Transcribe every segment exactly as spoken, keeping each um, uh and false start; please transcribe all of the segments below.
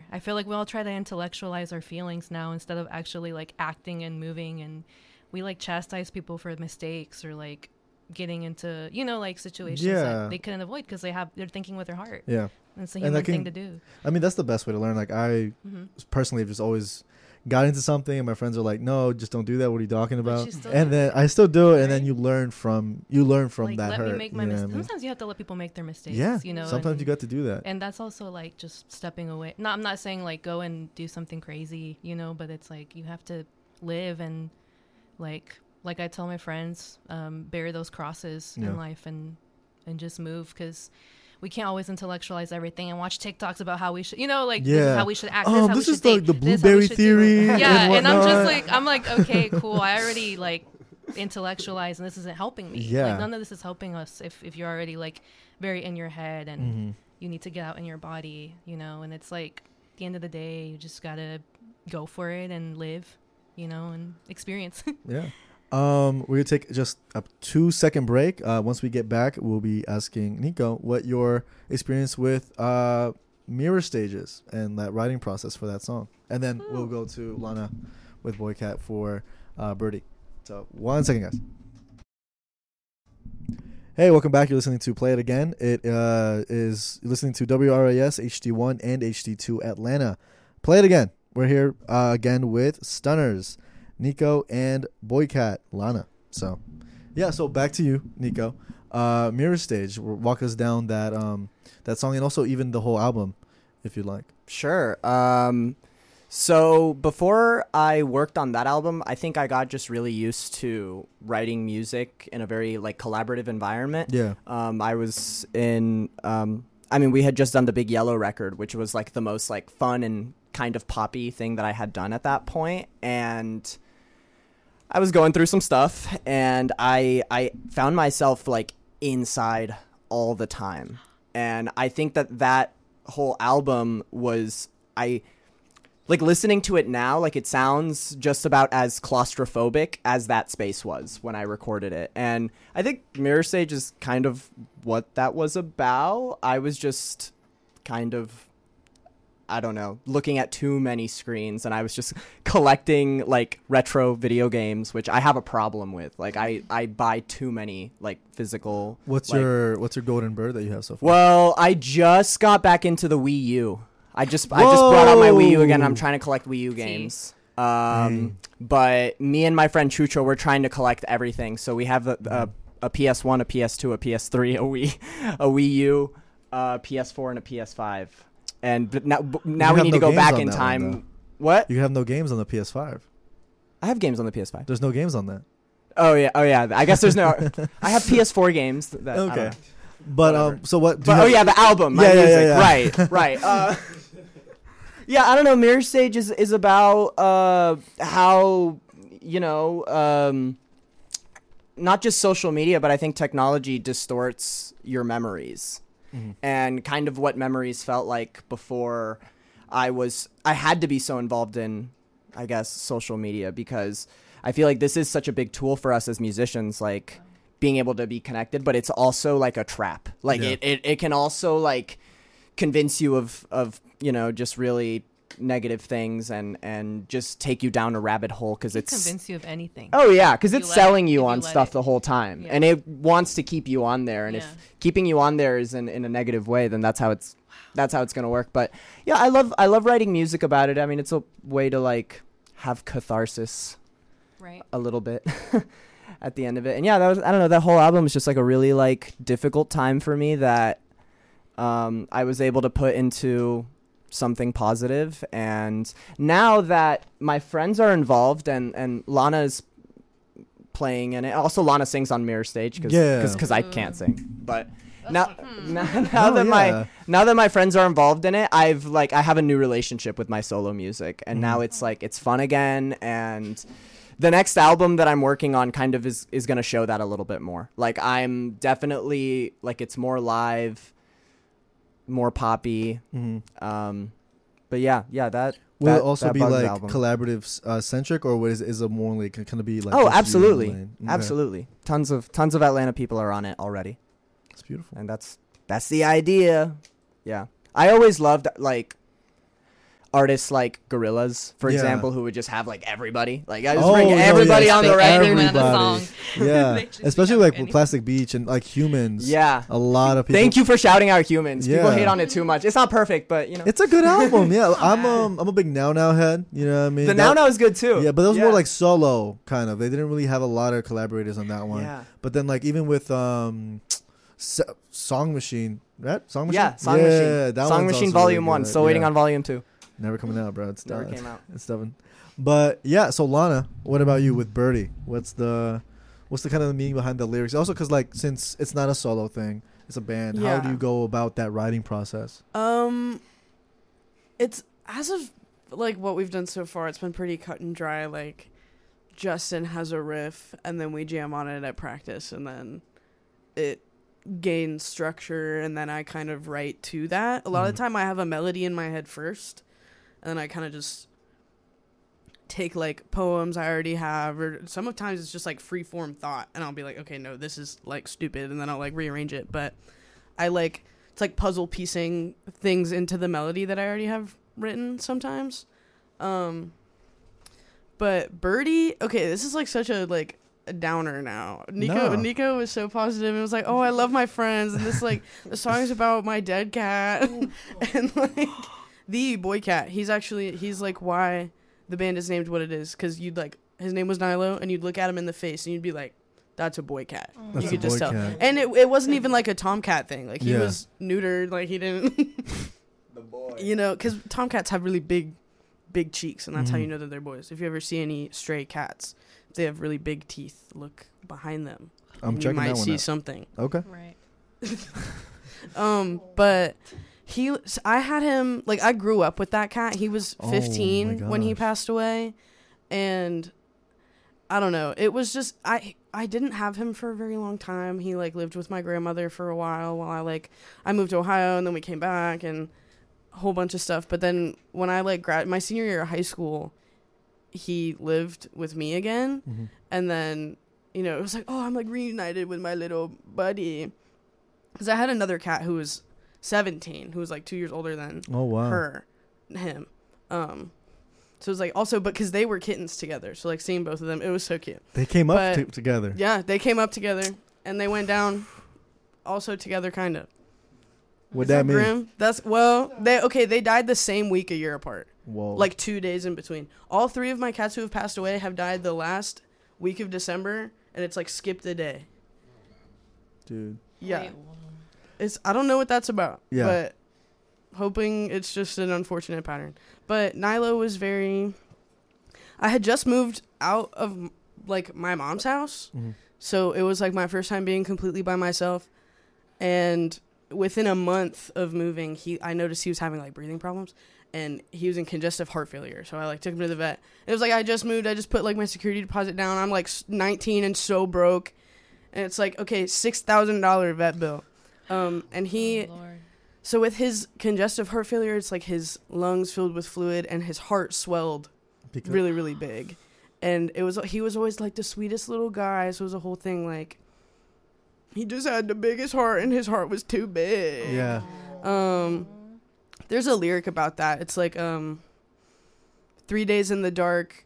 I feel like we all try to intellectualize our feelings now instead of actually like acting and moving, and we like chastise people for mistakes or like getting into, you know, like situations yeah. that they couldn't avoid because they have they're thinking with their heart. Yeah. And it's a human can, thing to do. I mean, that's the best way to learn. Like I mm-hmm. personally have just always got into something and my friends are like, no, just don't do that. What are you talking about? You and then I still do it. Right? And then you learn from, you learn from like, that let hurt. Me make my mis- sometimes you have to let people make their mistakes. Yeah. You know, sometimes and, you got to do that. And that's also like just stepping away. No, I'm not saying like go and do something crazy, you know, but it's like you have to live and like, like I tell my friends, um, bear those crosses yeah. in life and, and just move, because we can't always intellectualize everything and watch TikToks about how we should, you know, like yeah. this is how we should act. Um, this is how this we is should the, date, the blueberry theory. Yeah, and, and I'm just like, I'm like, okay, cool. I already like intellectualize, and this isn't helping me. Yeah. Like none of this is helping us if if you're already like very in your head and mm-hmm. you need to get out in your body, you know. And it's like at the end of the day, you just gotta go for it and live, you know, and experience. Yeah. Um, we're gonna take just a two second break. Uh, once we get back, we'll be asking Nico what your experience with uh mirror stages and that writing process for that song, and then Ooh. we'll go to Lana with Boycat for uh, Birdie. So one second, guys. Hey, welcome back. You're listening to Play It Again. It uh is you're listening to W R A S H D one and H D two Atlanta. Play It Again. We're here uh, again with Stunners, Nico and Boycat, Lana. So, yeah. So back to you, Nico. Uh, Mirror Stage. Walk us down that um that song and also even the whole album, if you'd like. Sure. Um, so before I worked on that album, I think I got just really used to writing music in a very like collaborative environment. Yeah. Um, I was in. Um, I mean, we had just done the Big Yellow record, which was like the most like fun and kind of poppy thing that I had done at that point, and I was going through some stuff, and I I found myself like inside all the time, and I think that that whole album was I like listening to it now, like it sounds just about as claustrophobic as that space was when I recorded it, and I think Mirror Stage is kind of what that was about. I was just kind of, I don't know, looking at too many screens, and I was just collecting like retro video games, which I have a problem with. Like I, I buy too many like physical. What's like, your what's your golden bird that you have so far? Well, I just got back into the Wii U. I just Whoa. I just brought out my Wii U again. And I'm trying to collect Wii U games. Um, mm. But me and my friend Chucho, we're trying to collect everything. So we have a, a, a P S one, a P S two, a P S three, a Wii, a Wii U, a P S four, and a P S five. And but now, but now we need no to go back in time. One, what? You have no games on the P S five. I have games on the P S five. There's no games on that. Oh yeah, oh yeah. I guess there's no. I have P S four games. That, okay. But Whatever. um, so what? But, oh yeah, the album. My yeah, music. Yeah, yeah, yeah. Right, right. Uh, yeah, I don't know. Mirror Stage is is about uh how you know um not just social media, but I think technology distorts your memories. Mm-hmm. And kind of what memories felt like before I was, I had to be so involved in, I guess, social media, because I feel like this is such a big tool for us as musicians, like being able to be connected, but it's also like a trap. Like yeah. it, it, it can also like convince you of, of, you know, just really negative things and, and just take you down a rabbit hole, because it's convince you of anything. Oh yeah, because it's selling it, you on you stuff it. the whole time, yeah. and it wants to keep you on there. And yeah. if keeping you on there is in, in a negative way, then that's how it's that's how it's gonna work. But yeah, I love I love writing music about it. I mean, it's a way to like have catharsis, right? A little bit at the end of it. And yeah, that was I don't know. That whole album is just like a really like difficult time for me that um, I was able to put into something positive. And now that my friends are involved and and Lana is playing in it, also Lana sings on Mirror Stage because yeah. because I can't sing, but now hmm. now, now oh, that yeah. my now that my friends are involved in it, I've like I have a new relationship with my solo music, and mm. now it's like it's fun again. And the next album that I'm working on kind of is is going to show that a little bit more. Like I'm definitely like it's more live, more poppy. Mm-hmm. Um, but yeah, yeah, that will that, it also that be Bugs like album. collaborative uh, centric, or what is is it more like kind of be like? Oh, just absolutely, you and Lane? absolutely. Tons of tons of Atlanta people are on it already. It's beautiful, and that's that's the idea. Yeah, I always loved like artists like Gorillaz, for Yeah. example, who would just have like everybody, like I just Oh, bring no, everybody yeah, on the every- record. Everyone on a Everybody. song. Yeah, They just especially become like any- Plastic Beach and like Humans. Yeah. a lot of people. Thank you for shouting out Humans. People Yeah. hate on it too much. It's not perfect, but you know. It's a good album. Yeah, I'm um I'm a big Now Now head. You know what I mean? the That- Now Now is good too. Yeah, but those yeah. were like solo kind of. They didn't really have a lot of collaborators on that one. Yeah. But then like even with um, S- Song Machine, right? Song Machine. Yeah, Song yeah, Machine. That Song one's Machine also Volume really One. good. Still waiting Yeah. on Volume Two. Never coming out, bro. It's Never done. came out. It's stubborn. But yeah, so Lana, what about you with Birdie? What's the what's the kind of the meaning behind the lyrics? Also, because like since it's not a solo thing, it's a band. How Yeah. do you go about that writing process? Um, it's as of like what we've done so far. It's been pretty cut and dry. Like, Justin has a riff, and then we jam on it at practice, and then it gains structure, and then I kind of write to that. A lot of Mhm. the time, I have a melody in my head first, and then I kind of just take like poems I already have, or sometimes it's just like free form thought, and I'll be like, okay, no, this is like stupid, and then I'll like rearrange it. But I like it's like puzzle piecing things into the melody that I already have written sometimes. Um, but Birdie, okay, this is like such a like a downer now. Nico No. Nico was so positive and was like, oh, I love my friends, and this like the song is about my dead cat, and like the boy cat. He's actually he's like why the band is named what it is, because you'd like his name was Nilo, and you'd look at him in the face and you'd be like, that's a boy cat. That's you a could just boy tell. cat. And it it wasn't even like a tomcat thing. Like he Yeah. was neutered. Like he didn't. The boy. You know, because tomcats have really big, big cheeks, and that's how Mhm. you know that they're boys. If you ever see any stray cats, if they have really big teeth. Look behind them. I'm you checking might that one see out. something. Okay. Right. Um, but he, I had him like I grew up with that cat. He was Oh, fifteen my when he gosh. passed away, and I don't know. It was just I I didn't have him for a very long time. He like lived with my grandmother for a while while I like I moved to Ohio, and then we came back and a whole bunch of stuff. But then when I like grad my senior year of high school, he lived with me again, Mhm. and then you know it was like, oh, I'm like reunited with my little buddy, because I had another cat who was seventeen, who was like two years older than Oh wow. her, him. Um, so it was like also, but because they were kittens together, so like seeing both of them, it was so cute. They came up But- t- together. Yeah, they came up together and they went down, also together, kind of. What Is that mean? grim? That's well, they okay. They died the same week, a year apart, Whoa. like two days in between. All three of my cats who have passed away have died the last week of December, and it's like skipped a day. dude. Yeah, Wait, whoa. it's I don't know what that's about. Yeah. But hoping it's just an unfortunate pattern. But Nilo was very I had just moved out of like my mom's house. Mhm. So it was like my first time being completely by myself, and within a month of moving, he I noticed he was having like breathing problems, and he was in congestive heart failure. So I like took him to the vet. It was like I just moved, I just put like my security deposit down. I'm like s- nineteen and so broke. And it's like, okay, six thousand dollars vet bill. Um, and he, Oh, Lord. so with his congestive heart failure, it's like his lungs filled with fluid and his heart swelled Because really, really big. And it was, he was always like the sweetest little guy. So it was a whole thing like, he just had the biggest heart and his heart was too big. yeah. Um, there's a lyric about that. It's like, um, three days in the dark.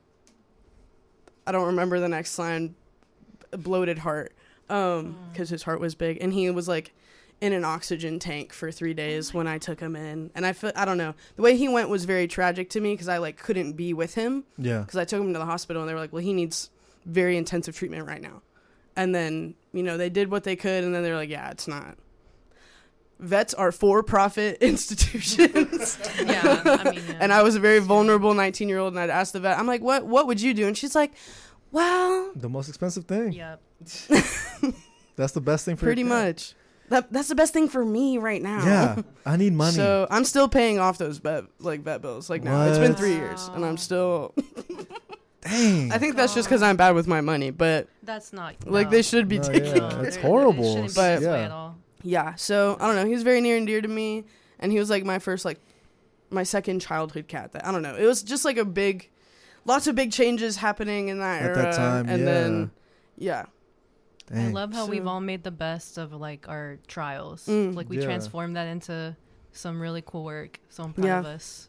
I don't remember the next line. Bloated heart. Um, because his heart was big, and he was like in an oxygen tank for three days when I took him in. And I feel, I don't know, the way he went was very tragic to me because I like couldn't be with him Yeah. because I took him to the hospital and they were like, well, he needs very intensive treatment right now. And then, you know, they did what they could, and then they're like, yeah, it's not. Vets are for-profit institutions. Yeah, I mean, yeah. And I was a very vulnerable nineteen-year-old, and I'd ask the vet, I'm like, what What would you do? And she's like, well, The most expensive thing. Yep. That's the best thing for pretty your cat. much. That That's the best thing for me right now. Yeah. I need money. So I'm still paying off those vet, like vet bills. Like now, it's been What? three years, and I'm still. Dang. I think that's just because I'm bad with my money, but That's not like no. they should be No, taking. yeah. No, it's they're- horrible. It shouldn't be But- this way Yeah. at all. Yeah, so I don't know. He was very near and dear to me, and he was like my first, like, my second childhood cat. That I don't know. It was just like a big, lots of big changes happening in that At era. that time, and yeah. then, yeah, I Dang. love how we've So- all made the best of like our trials. Mm. Like we Yeah. transformed that into some really cool work. So I'm proud Yeah. of us.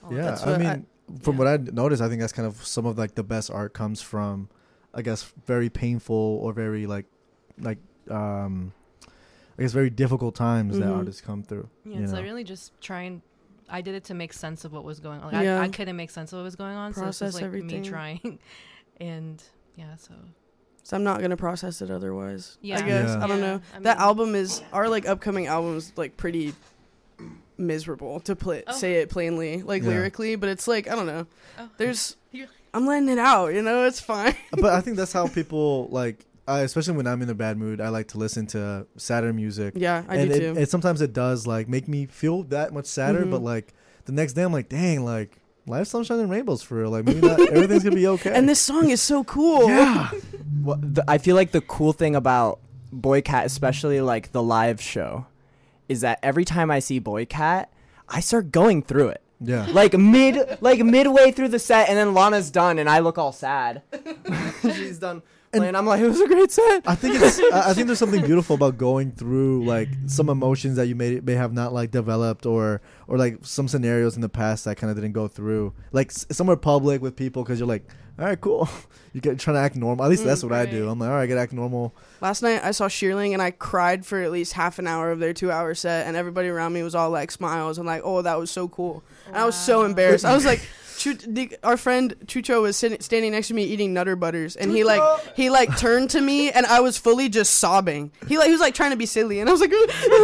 a lot. Yeah, That's I what mean, I- from yeah. what I noticed, I think that's kind of some of like the best art comes from, I guess, very painful or very like, like, um, I guess very difficult times that Mhm. artists come through. Yeah, you so know? I really just trying. I did it to make sense of what was going on. Like, Yeah. I, I couldn't make sense of what was going on, so it's Process just like everything. me trying, and yeah, so So I'm not gonna process it otherwise. Yeah. I guess Yeah. I don't Yeah, know. I that mean- album is our like upcoming album is like pretty miserable to play Oh. say it plainly, like Yeah. lyrically. But it's like I don't know. Oh. There's You're- I'm letting it out. You know, it's fine. But I think that's how people like, I, especially when I'm in a bad mood, I like to listen to sadder music. Yeah, I and do it, too. it sometimes it does like make me feel that much sadder, Mhm. but like the next day I'm like, dang, like life's sunshine and rainbows for real. Like maybe not everything's gonna be okay. And this song is so cool. yeah, Well, the, I feel like the cool thing about Boycat, especially like the live show, is that every time I see Boycat, I start going through it. yeah. Like mid, like midway through the set, and then Lana's done, and I look all sad. She's done And- playing. I'm like, it was a great set. I think it's. I I think there's something beautiful about going through like some emotions that you may may have not like developed, or or like some scenarios in the past that kind of didn't go through. Like s- somewhere public with people, because you're like, all right, cool. You get trying to act normal. At least Mm, that's what I do. right. I'm like, all right, I gotta act normal. Last night I saw Sheerling and I cried for at least half an hour of their two hour set, and everybody around me was all like smiles and like, oh, that was so cool. And I was so Wow. embarrassed. I was like, Chu- the- our friend Chucho was sitting, standing next to me eating Nutter Butters, and he like he like turned to me, and I was fully just sobbing. He like he was like trying to be silly, and I was like,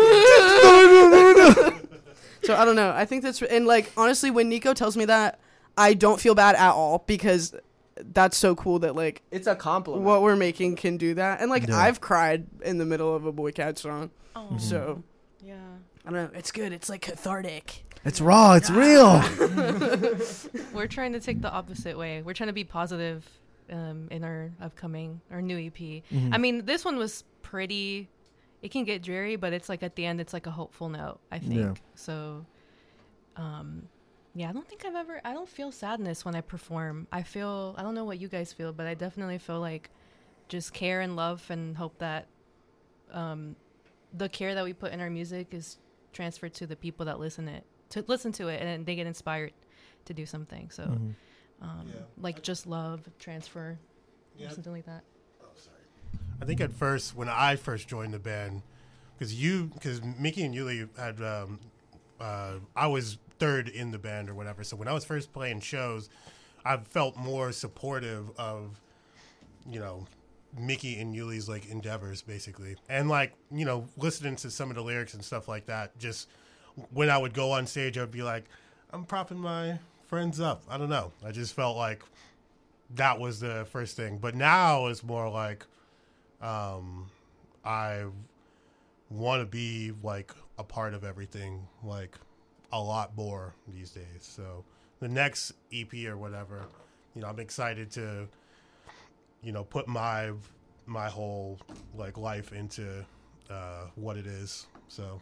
so I don't know. I think that's and like honestly, when Nico tells me that, I don't feel bad at all because that's so cool that like It's a compliment. what we're making can do that, and like Yeah. I've cried in the middle of a Boycat song, Oh, so yeah. I don't know. It's good. It's like cathartic. It's raw. It's real. We're trying to take the opposite way. We're trying to be positive um, in our upcoming, our new E P. Mhm. I mean, this one was pretty, it can get dreary, but it's like at the end, it's like a hopeful note, I think. Yeah. So, um, yeah, I don't think I've ever, I don't feel sadness when I perform. I feel, I don't know what you guys feel, but I definitely feel like just care and love and hope that um, the care that we put in our music is transferred to the people that listen it to listen to it, and then they get inspired to do something. So, Mhm. um, Yeah. like just love transfer, Yeah. or something like that. Oh, sorry. I think at first, when I first joined the band, because you, because Mickey and Yuli had, um, uh, I was third in the band or whatever. So when I was first playing shows, I felt more supportive of, you know, Mickey and Yuli's like endeavors basically, and like you know, listening to some of the lyrics and stuff like that. Just when I would go on stage, I'd be like, I'm propping my friends up. I don't know. I just felt like that was the first thing. But now it's more like um, I want to be like a part of everything, like a lot more these days. So the next E P or whatever, you know, I'm excited to, you know, put my my whole like life into uh, what it is. So.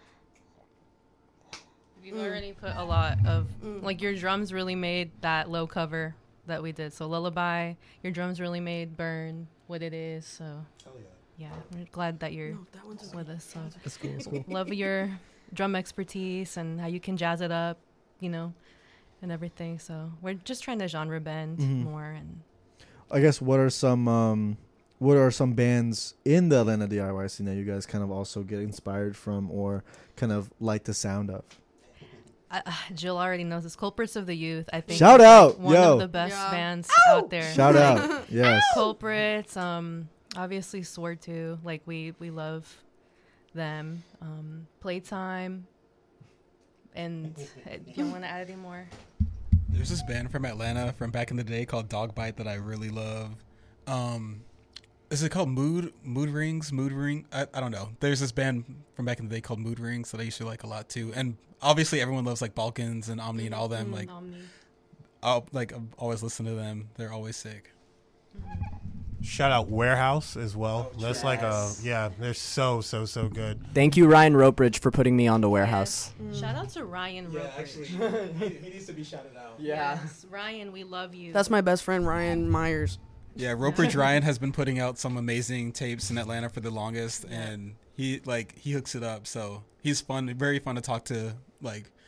You've Mm. already put a lot of Mm. like your drums really made that low cover that we did. So Lullaby, your drums really made Burn what it is. So Hell yeah. yeah, we're glad that you're No, that one's with us. So That's cool. That's cool. love your drum expertise and how you can jazz it up, you know, and everything. So we're just trying to genre bend Mhm. more. And I guess what are some um, what are some bands in the Atlanta D I Y scene that you guys kind of also get inspired from or kind of like the sound of? uh, Jill already knows this. Culprits of the Youth, I think. Shout is, like, out, one yo. of the best Yeah. bands out there. Shout Like, out, yes. Culprits, um, obviously Sword too. Like we we love them. Um, Playtime. And if you want to add any more, There's this band from Atlanta from back in the day called Dogbite that I really love. Um, is it called Mood Mood Rings? Mood Ring? I, I don't know. There's this band from back in the day called Mood Rings that I used to like a lot too. And obviously everyone loves like Balkans and Omni and all them. Like Omni. I'll like I've always listen to them. They're always sick. Shout out Warehouse as well. Oh, That's like a yes. yeah. They're so so so good. Thank you, Ryan Ropridge, for putting me on to Warehouse. Yes. Shout out to Ryan Roper. he needs to be shouted out. Yes. Ryan, we love you. That's my best friend Ryan Myers. Yeah, Ropridge Ryan has been putting out some amazing tapes in Atlanta for the longest, and he like he hooks it up. So he's fun, very fun to talk to, like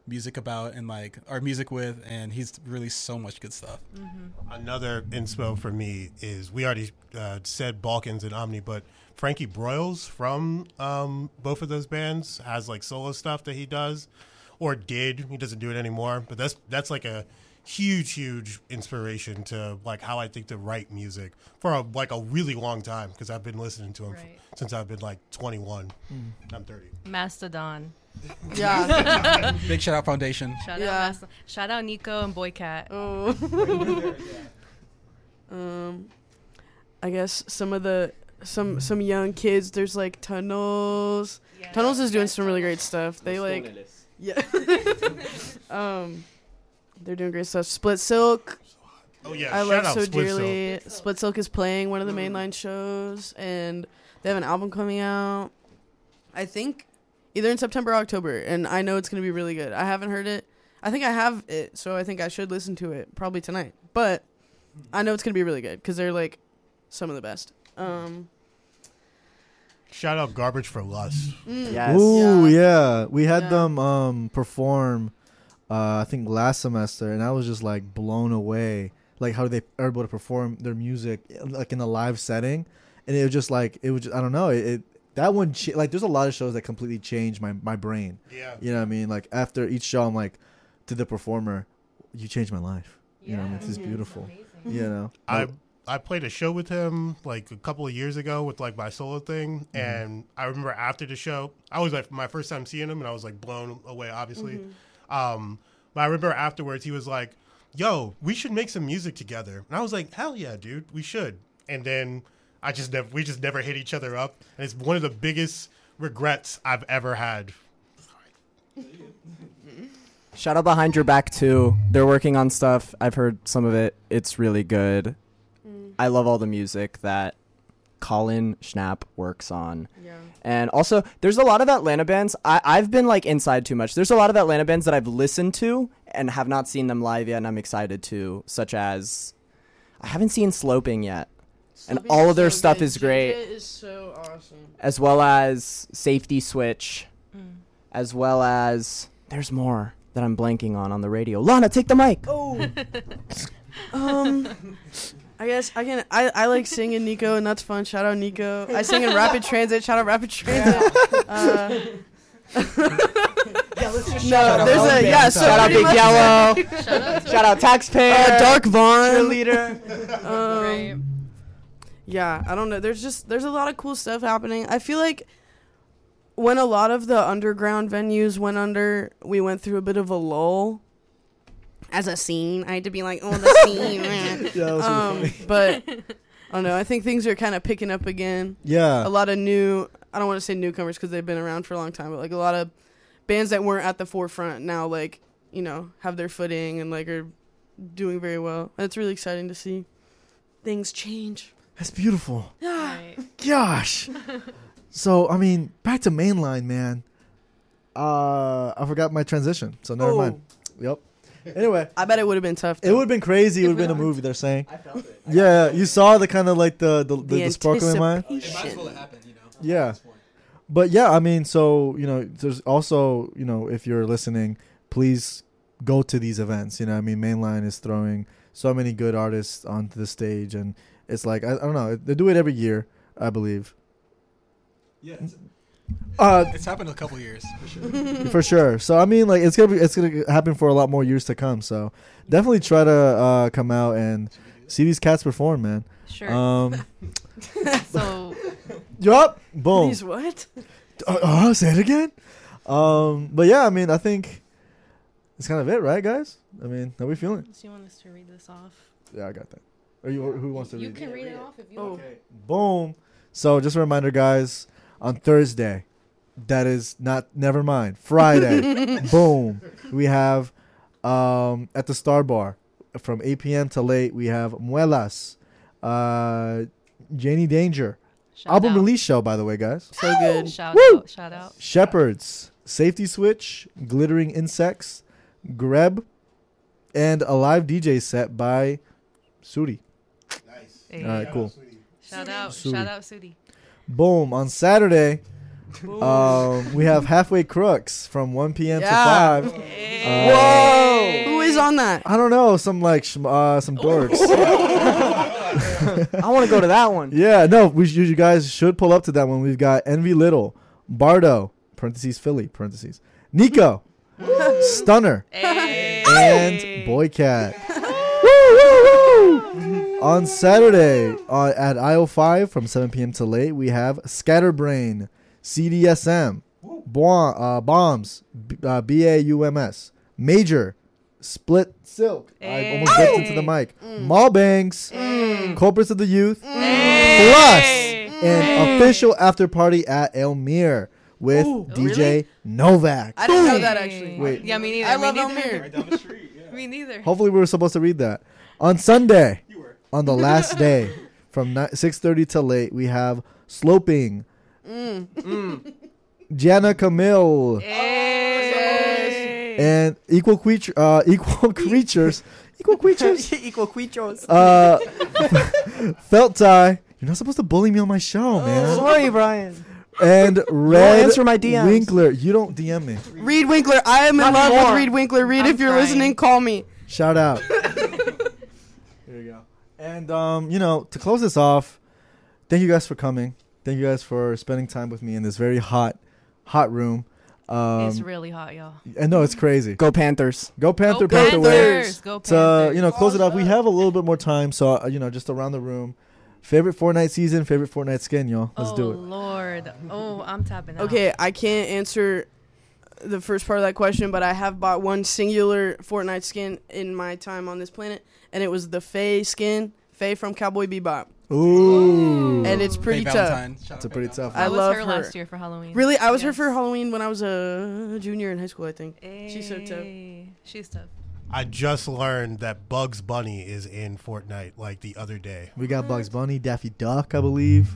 music about and like our music with, and he's released so much good stuff. Mm-hmm. Another inspo for me is we already uh, said Balkans and Omni, but Frankie Broyles from um, both of those bands has like solo stuff that he does or did. He doesn't do it anymore, but that's that's like a huge, huge inspiration to like how I think to write music for a, like a really long time because I've been listening to him Right. f- since I've been like twenty-one. Mm. I'm thirty. Mastodon. Yeah. Big shout out Foundation. Shout Yeah. out Mastodon. Shout out Nico and Boycat. Oh. um, I guess some of the some some young kids. There's like Tunnels. Yeah. Tunnels is doing some really great stuff. They like yeah. um, they're doing great stuff. Split Silk. Oh yeah, I shout love out so Split Silk. dearly. Split Silk is playing one of the mainline shows, and they have an album coming out. I think either in September or October, and I know it's gonna be really good. I haven't heard it. I think I have it, so I think I should listen to it probably tonight. But I know it's gonna be really good because they're like some of the best. Um, Shout out Garbage for Lust. mm, Yes. Ooh, Yeah. yeah. We had Yeah. them um perform uh I think last semester, and I was just like blown away like how they are able to perform their music like in a live setting. And it was just like it was just, I don't know, it, it that one ch- like there's a lot of shows that completely changed my my brain. Yeah. You know what I mean? Like after each show I'm like to the performer, you changed my life. You know, it's just Mhm. beautiful. Amazing. You know. I I played a show with him like a couple of years ago with like my solo thing, Mhm. and I remember after the show, I was like my first time seeing him, and I was like blown away, obviously. mhm. Um, but I remember afterwards he was like, "Yo, we should make some music together," and I was like, "Hell yeah, dude, we should." And then I just never, we just never hit each other up, and it's one of the biggest regrets I've ever had. Shout out Behind Your Back too. They're working on stuff. I've heard some of it. It's really good. Mm, I love all the music that Colin Schnapp works on. yeah. And also, there's a lot of Atlanta bands. I, I've been like inside too much. There's a lot of Atlanta bands that I've listened to and have not seen them live yet, and I'm excited to. Such as, I haven't seen Sloping yet, And Sloping all is of their so stuff good. is great. Ginger is so awesome. as well as Safety Switch, Mm. as well as there's more that I'm blanking on on the radio. Lana, take the mic. Oh. um. I guess I can. I, I like singing Nico, and that's fun. Shout out Nico. I sing in Rapid Transit. Shout out Rapid Transit. Uh, Yeah, let's just no, there's a yeah. So shout out pretty Big much- Yellow. Shout out to Shout out Taxpayer. Uh, Dark Vaughn. Cheerleader. Um, Right. Yeah, I don't know. There's just there's a lot of cool stuff happening. I feel like when a lot of the underground venues went under, we went through a bit of a lull. As a scene, I had to be like, "Oh, the scene." man. Yeah, that was um, really funny. but I don't know. I think things are kind of picking up again. Yeah. A lot of new. I don't want to say newcomers because they've been around for a long time, but like a lot of bands that weren't at the forefront now, like you know, have their footing and like are doing very well. And it's really exciting to see things change. That's beautiful. Right. Gosh. So, I mean, back to mainline, man. Uh, I forgot my transition, so never Oh. mind. Yep. Anyway, I bet it would have been tough. it though. would have been crazy. It If would have been a not- movie, they're saying. I felt it. Yeah, you saw the kind of like the the, the, the, The sparkle in mine. It might as well anticipation. happen, you know. Yeah. at this point. But yeah, I mean, so, you know, there's also, you know, if you're listening, please go to these events. You know, I mean, Mainline is throwing so many good artists onto the stage, and it's like, I, I don't know, they do it every year, I believe. Yeah, it's, Uh, it's happened a couple years for sure. for sure. So I mean, like, it's gonna be, it's gonna happen for a lot more years to come. So definitely try to uh, come out and see these cats perform, man. Sure. Um, so yup, boom. Please, what? Uh, uh, say it again. Um, but yeah, I mean, I think it's kind of it, right, guys? I mean, how we feeling? do you want us to read this off? Yeah, I got that. Are you who wants to You read? can read it off if you Oh. want. Boom. So just a reminder, guys, on Thursday, that is not, never mind, Friday, boom, we have um, at the Star Bar from eight p.m. to late, we have Muelas, uh, Janie Danger, Shout album out. release show, by the way, guys. So good. Shout Woo! out. Shout out. Shepherds, Safety Switch, Glittering Insects, Greb, and a live D J set by Sudi. Nice. Hey. All right, cool. Shout out. Sudi. Shout out Sudi. Boom. On Saturday, Um, we have Halfway Crooks from one p.m. Yeah. to five. Hey. Uh, Who is on that? I don't know, some like sh- uh, some dorks. I want to go to that one. Yeah, no, we sh- you guys should pull up to that one. We've got Envy Little, Bardo, parentheses Philly, parentheses Nico, Stunner, Hey. and Boycat. Woo, woo, woo. On Saturday uh, at I O five from seven p.m. to late, we have Scatterbrain, C D S M, Bo- uh, Bombs, B- uh, B A U M S, Major, Split Silk. I almost Hey. dipped into the mic. Mall Banks, Mm. Culprits of the Youth, Hey. plus an official after party at Elmire with Ooh, D J really? Novak. I didn't know that actually. Wait. Yeah, me neither. I me love neither. Elmire. Right down the street. Yeah. Me neither. Hopefully we were supposed to read that. On Sunday, You were. on the last day, from ni- six thirty till late, we have Sloping, Mm. Gianna Camille, Hey. and Equal Creature, uh, Equal Creatures, Equal Creatures, Equal Quichos. uh, Felt Tie. You're not supposed to bully me on my show, man. Sorry, Brian. And Red answer my D Ms. Winkler. You don't D M me. Reed Winkler. I am in Not love anymore. with Reed Winkler. Reed, I'm if you're crying. listening, call me. Shout out. Here you go. And um, you know, to close this off, thank you guys for coming. Thank you guys for spending time with me in this very hot, hot room. Um, It's really hot, y'all. and no, it's crazy. Go Panthers. Go Panther, Go Panther way. Panthers. Go To uh, Panthers. you know, close it off. We have a little bit more time, so uh, you know, just around the room. Favorite Fortnite season, favorite Fortnite skin, y'all. Let's oh, do it. Lord. Oh, I'm tapping out. Okay, I can't answer the first part of that question, but I have bought one singular Fortnite skin in my time on this planet, and it was the Faye skin, Faye from Cowboy Bebop, Ooh, and it's pretty Faye tough. Valentine. Shout it's a out pretty Faye tough. I I was love her, her. last year for Halloween. Really, I was her Yes. for Halloween when I was a junior in high school, I think. She's so tough. Hey. She's tough. I just learned that Bugs Bunny is in Fortnite like the other day. We got Bugs Bunny, Daffy Duck, I believe.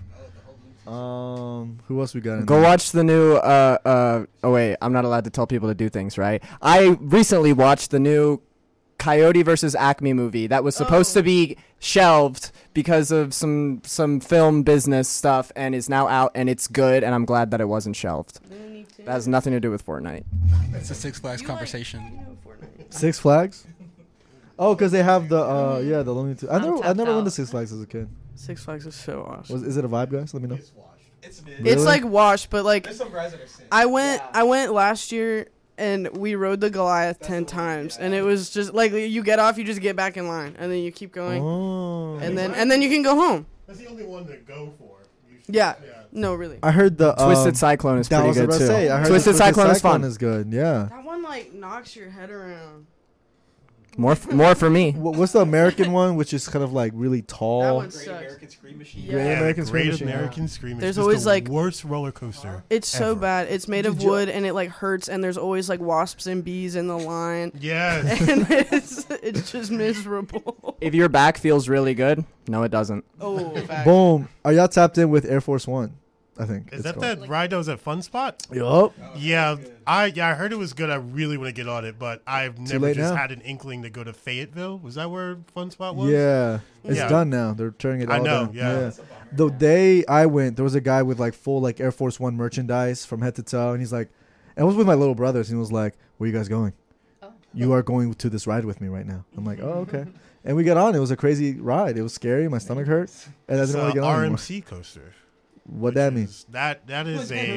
Um, who else we got? In Go there? watch the new. Uh, uh, oh wait, I'm not allowed to tell people to do things, right? I recently watched the new Coyote versus Acme movie that was supposed Oh. to be shelved because of some some film business stuff, and is now out, and it's good, and I'm glad that it wasn't shelved. That has nothing to do with Fortnite. It's a Six Flags You like- conversation. Six Flags. Oh, because they have the uh, yeah, the Looney Tunes. I I'm never, I tapped never went to out. Six Flags as a kid. Six Flags is so awesome. Was is it a vibe, guys? Let me know. It's Really? It's like washed, but like some guys that are sick. I went, I went last year, and we rode the Goliath ten times, and it was just like you get off, you just get back in line, and then you keep going, Oh. and then and then you can go home. That's the only one to go for. You should- Yeah. No, really. I heard the um, Twisted Cyclone is that pretty was good about too. to say. I heard the Twisted Cyclone is fun. is good. Yeah. That one like knocks your head around. More, f- more for me. Wha- What's the American one, which is kind of like really That tall? one Great sucks. American Scream Machine. Yeah. Great Yeah, American the Scream Great Machine. American Scream. There's It's just always, the like- worst roller coaster. It's so ever. bad. It's made of Did you- wood, and it like hurts, and there's always like wasps and bees in the line, Yes. and it's it's just miserable. If your back feels really good, no, it doesn't. Oh, fact. Boom. Are y'all tapped in with Air Force One? I think. Is it's that called. that ride that was at Fun Spot? Yup. Yeah, I yeah I heard it was good. I really want to get on it, but I've never late just now. had an inkling to go to Fayetteville. Was that where Fun Spot was? Yeah. It's Yeah. done now. They're turning it I all know, down. yeah. The day I went, there was a guy with like full like Air Force One merchandise from head to toe, and he's like, and I was with my little brothers, and he was like, "Where you guys going? Oh. You are going to this ride with me right now." I'm like, "Oh, okay." And we got on. It was a crazy ride. It was scary. My stomach hurt, and I It's didn't want a to get on anymore. R M C coaster. What that which mean? is- That that is a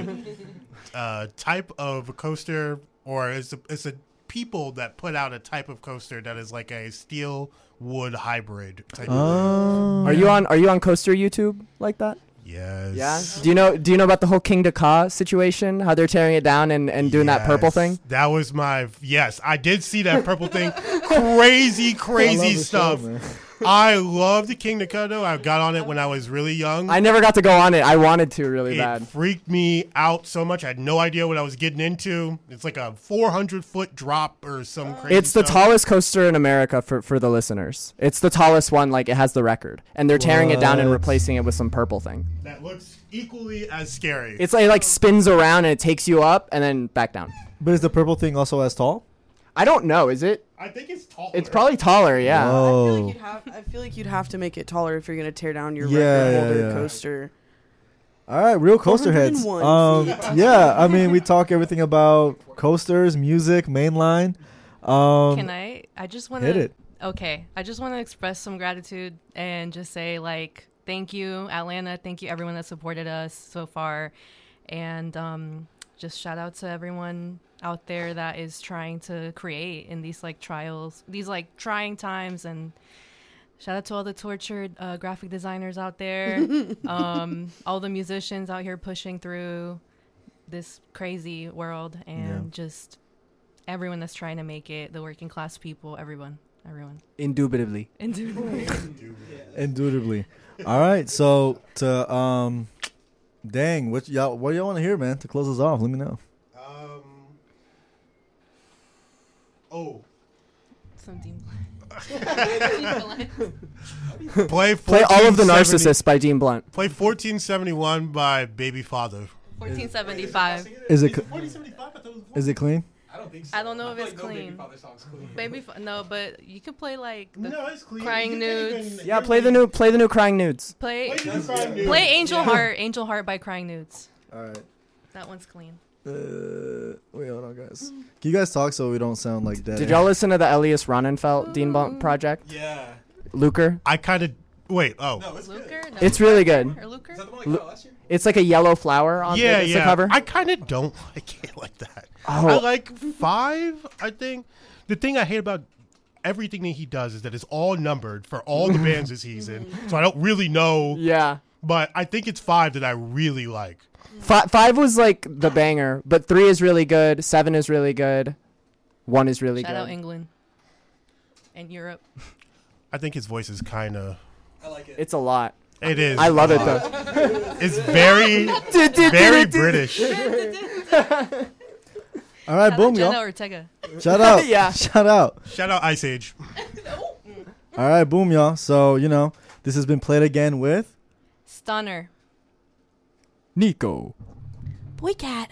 uh, type of coaster, or it's a, it's a people that put out a type of coaster that is like a steel wood hybrid type. of Oh. Are you on? Are you on Coaster YouTube like that? thing. Yes. Yeah. Do you know? Do you know about the whole King Dakar situation? How they're tearing it down and, and doing that purple Yes. thing? That was my yes. I did see that purple thing. Crazy, I love crazy the stuff. show, man. I love the King Dakota. I got on it when I was really young. I never got to go on it. I wanted to really it bad. freaked me out so much. I had no idea what I was getting into. It's like a four hundred foot drop or some crazy. It's the stuff. tallest coaster in America for, for the listeners. It's the tallest one. Like it has the record, and they're tearing it down and What? replacing it with some purple thing. that looks equally as scary. It's like it like spins around and it takes you up and then back down. But is the purple thing also as tall? I don't know. Is it? I think it's taller. It's probably taller. Yeah. I feel Oh. like you'd have. I feel like you'd have to make it taller if you're gonna tear down your Yeah, record yeah, holder yeah. coaster. All right, real coaster heads. four Um, hundred one yeah, I mean, we talk everything about coasters, music, mainline. Um, Can I? I just want hit to. it. Okay, I just want to express some gratitude and just say like thank you, Atlanta. Thank you, everyone that supported us so far, and um, just shout out to everyone out there that is trying to create in these like trials, these like trying times, and shout out to all the tortured uh, graphic designers out there, um, all the musicians out here pushing through this crazy world, and Yeah. just everyone that's trying to make it, the working class people, everyone, everyone. Indubitably. Indubitably. Indubitably. All right, so to um, dang, what y'all what y'all want to hear, man? To close us off, let me know. Um. Oh. Some Dean Play Play all of the fourteen seventy Narcissists by Dean Blunt. Play fourteen seventy-one by Baby Father. fourteen seventy-five. Is it Is cl- it fourteen seventy-five? I thought it was is it clean? I don't think so. I don't know I if feel it's like no Baby clean. Father song's clean. Baby, f- no, but you can play like the No, it's clean. Crying You can't Nudes. even- Yeah, play the new play the new Crying Nudes. play Play the Crying Nudes. play Angel Yeah. Heart, Angel Heart by Crying Nudes. All right. That one's clean. Uh, wait, hold on, guys. Can you guys talk so we don't sound like dead? Did y'all listen to the Elias Ronenfeld Dean Blunt project? Yeah. Luker? I kind of wait. Oh, No, it's good. Luker? No. It's really good. Or Luker? Is that the one I got last year? It's like a yellow flower on yeah, the, yeah. cover. I kind of don't like it like that. Oh. I like five. I think the thing I hate about everything that he does is that it's all numbered for all the bands that he's in. So I don't really know, Yeah. but I think it's five that I really like. Fi five was like the banger, but three is really good. Seven is really good. One is really Shout out good. England and Europe. I think his voice is kind of. I like it. It's a lot. It is. I love it though. It's very, very British. All right, Shout boom, out Jenna y'all. Ortega. Shout out. Yeah. Shout out. Shout out Ice Age. All right, boom, y'all. So, you know, this has been played again with Stunner. Nico. Boy cat.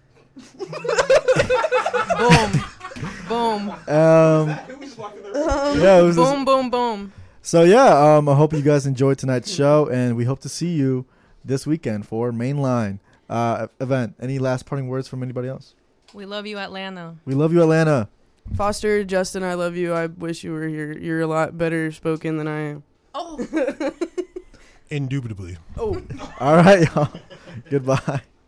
Boom. Boom. um yeah, it was just- Boom, boom, boom. So yeah, um I hope you guys enjoyed tonight's show, and we hope to see you this weekend for Mainline uh event. Any last parting words from anybody else? We love you, Atlanta. We love you, Atlanta. Foster, Justin, I love you. I wish you were here. You're a lot better spoken than I am. Oh. Indubitably. Oh. All right, y'all. Goodbye.